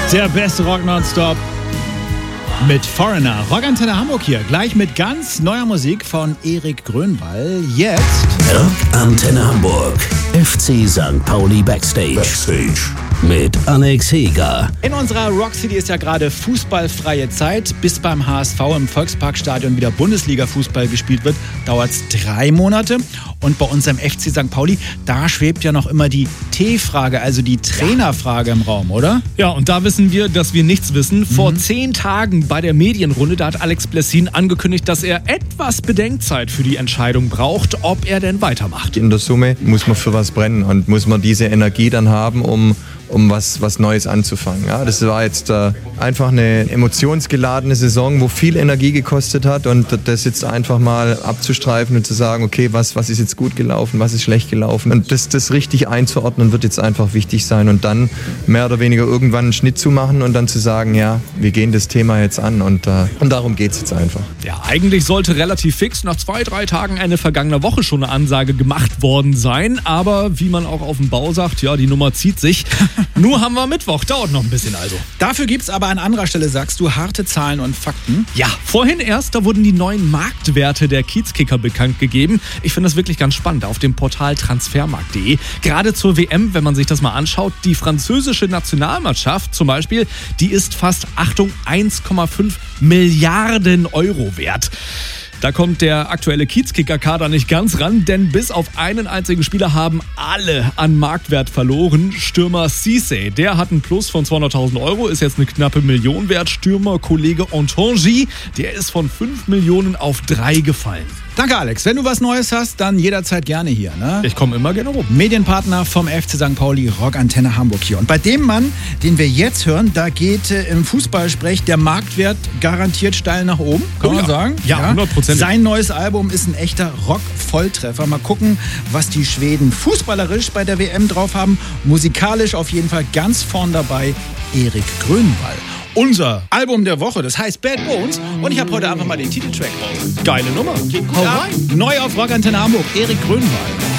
Der beste Rock nonstop mit Foreigner. Rockantenne Hamburg hier, gleich mit ganz neuer Musik von Erik Grönwall. Jetzt Rockantenne Hamburg, FC St. Pauli Backstage. Mit Alex Heger. In unserer Rock City ist ja gerade fußballfreie Zeit. Bis beim HSV im Volksparkstadion wieder Bundesliga-Fußball gespielt wird, dauert es 3 Monate. Und bei unserem FC St. Pauli, da schwebt ja noch immer die T-Frage, also die Trainerfrage im Raum, oder? Ja, und da wissen wir, dass wir nichts wissen. Vor 10 Tagen bei der Medienrunde, da hat Alex Blessin angekündigt, dass er etwas Bedenkzeit für die Entscheidung braucht, ob er denn weitermacht. In der Summe muss man für was brennen und muss man diese Energie dann haben, um was Neues anzufangen. Ja, das war jetzt einfach eine emotionsgeladene Saison, wo viel Energie gekostet hat, und das jetzt einfach mal abzustreifen und zu sagen, okay, was ist jetzt gut gelaufen, was ist schlecht gelaufen, und das richtig einzuordnen wird jetzt einfach wichtig sein, und dann mehr oder weniger irgendwann einen Schnitt zu machen und dann zu sagen, ja, wir gehen das Thema jetzt an, und darum geht es jetzt einfach. Ja, eigentlich sollte relativ fix nach 2-3 Tagen Ende vergangener Woche schon eine Ansage gemacht worden sein, aber wie man auch auf dem Bau sagt, ja, die Nummer zieht sich. Nur haben wir Mittwoch, dauert noch ein bisschen also. Dafür gibt's aber an anderer Stelle, sagst du, harte Zahlen und Fakten. Ja, vorhin erst, da wurden die neuen Marktwerte der Kiezkicker bekannt gegeben. Ich finde das wirklich ganz spannend auf dem Portal transfermarkt.de. Gerade zur WM, wenn man sich das mal anschaut, die französische Nationalmannschaft zum Beispiel, die ist fast, Achtung, 1,5 Milliarden Euro wert. Da kommt der aktuelle Kiezkicker-Kader nicht ganz ran, denn bis auf einen einzigen Spieler haben alle an Marktwert verloren. Stürmer Cissé, der hat einen Plus von 200.000 Euro, ist jetzt eine knappe Million wert. Stürmer-Kollege Ontangy, der ist von 5 Millionen auf 3 gefallen. Danke, Alex. Wenn du was Neues hast, dann jederzeit gerne hier. Ne? Ich komme immer gerne rum. Medienpartner vom FC St. Pauli, Rockantenne Hamburg hier. Und bei dem Mann, den wir jetzt hören, da geht im Fußballsprech der Marktwert garantiert steil nach oben. Kann man sagen? Ja, 100%. Sein neues Album ist ein echter Rock-Volltreffer. Mal gucken, was die Schweden fußballerisch bei der WM drauf haben. Musikalisch auf jeden Fall ganz vorn dabei Erik Grönwall. Unser Album der Woche, das heißt Bad Bones. Und ich habe heute einfach mal den Titeltrack raus. Geile Nummer. Hau rein. Neu auf Rockantenne Hamburg, Erik Grönwall.